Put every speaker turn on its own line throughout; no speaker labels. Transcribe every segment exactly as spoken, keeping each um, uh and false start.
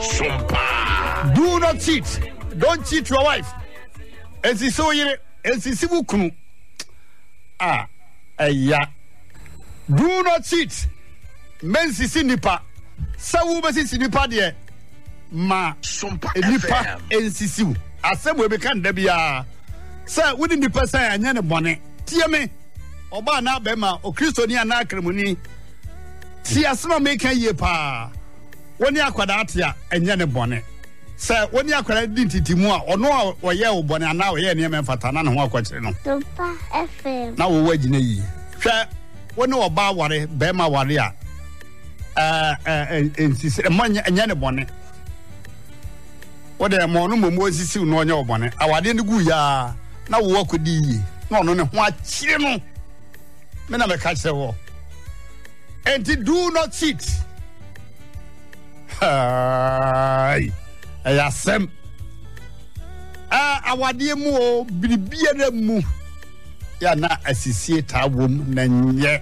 Do not cheat. Don't cheat your wife. And she so ye and she sibukunu. Ah, aya. Do not cheat. Men si nipa. Sa wo be si nipa de ma nipa ensisiu. Asem we be kan da bia. Sa wo nipa san anya ne bone. Tie me. Oba na be ma o Kristoni ana akremuni. Ti asema me kan ye pa. Woni akwada atia anya ne bone. Sa woni akwada di titimu a ono a oye wo bone ana oye ne me mfata na ne ho akwakire no.
Super F M.
Na wo wagina yi. Hwe woni oba ware be ma ware a eh eh ensisi manya anya ne bone. Wode mo no momo osisi no onya obone. Awade ne gu ya na wo akodi yi. Na ono ne ho akire no. Me na me ka kire wo. And do not cheat. Ay, ayasem. Ah, awade mu o biribia na mu. Ya na asisie ta wom na nye.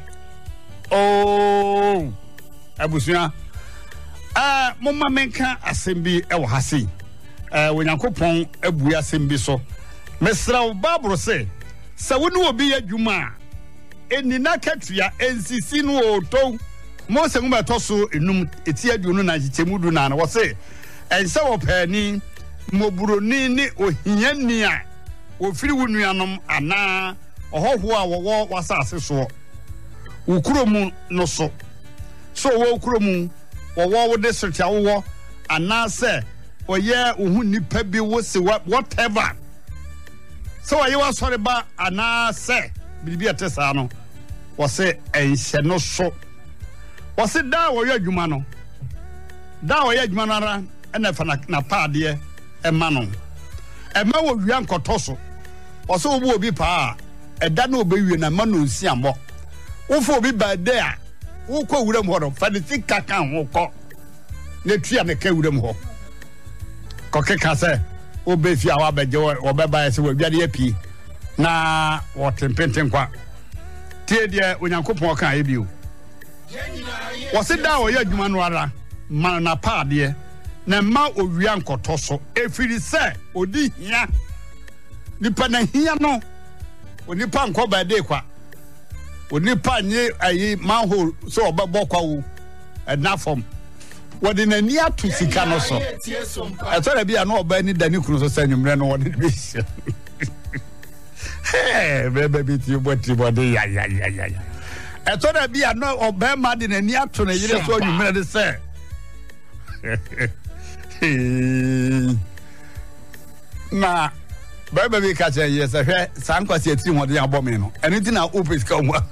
Oh, abusua. Ah, momma menka asembi e wo hase. Eh, Onyankopɔn abu asembi so. Mesra wo Bible se, se wonu obi adwuma eni na katua ensisi no oto Mose nguma toso enum eti aduonu na chichemudu na na wo se ense wo pani moburoni ni ohiani a ofiri wunuanom ana ohoho a wo wasase so ukuromu no so so wo ukuromu wo wo district a wo ana se oye ohu nipa bi wo se whatever so ayi wa sori ba ana se bibi atesa no wo se enhye no so wo se da wo yɛ adwuma no da wo yɛ adwuma no ara ena fa na paade e ma no e ma wo wia nkoto so wo se obu obi pa ɛda na obewie na ma no nsi amɔ wo fo obi ba de a wo kɔ wuram hɔ no fa de sika kan ho kɔ na tua ne ka wuram hɔ kɔ keka sɛ obe fi awa beje wo be ba se wo biade api na wo tempenten kwa tie de Onyankopɔn kan ebio wo se da wo yɛ adwuma no ara ma na paade na ma owia nkoto so efiri sɛ odi hia nipa na hia no onipa nkɔ ba de kwa onipa nye ayi manhole so obɛbɔ kwa wo ɛna fam wodi na ni atu sika no so ɛtɔre bia no oba ni dani kunu so sanyumre no wodi bi eh bebe bi ti boti bodi ya ya ya ya ɛtɔre bia no oba ma de na ni atu na yire so anyumre de sɛ na bebe bi ka che yes hwe san kwasi ati ho de abɔ me no ɛno ti na opes ka ho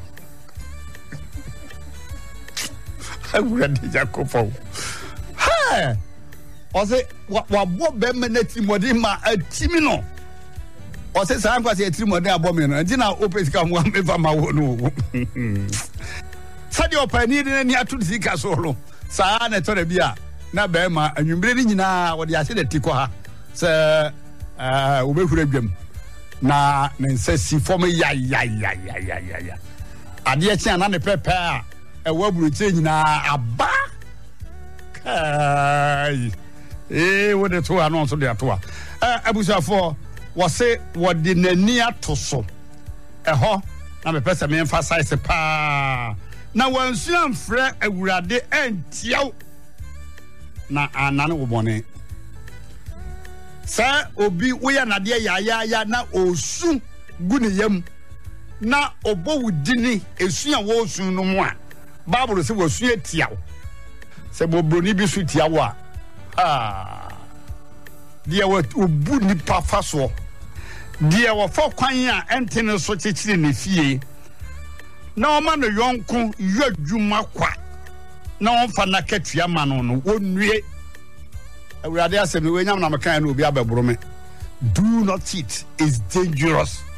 awura de Jacob ha ose wa bo be menati modi ma atimi no ose san kwase atimi modi abo me no nti na opes ka ho me fa ma wo no sadi opani de ni atu sika so lo saa na tore bia na be ma anwumbre ni nyina wo de ase de tikɔ ha se eh wo be hura dwam na ne nsasi fom ya ya ya ya ya ya ade akyi ana ne pepe a ewa buruche nyina aba kai eh wo de to ano so de ato a eh abusafo wo se wo de nani ato so eho na me pese me emphasize pa na wansu amfre awurade entiaw na anane wo bone sa obi wo ya nade ya ya ya na osu gu ne yam na obo wudini esu a wo osu no mu a Bible say wo su etiaw se bobroni bi su tiaw a ah dia wo obu ni pa faso dia wo fo kwan a entene so kyekire ne fie na o ma no yonko yadwuma kwa na on fa na katua ma no no wonue awurade asemi we nyam na mekan na obi abɛboro me do not cheat is dangerous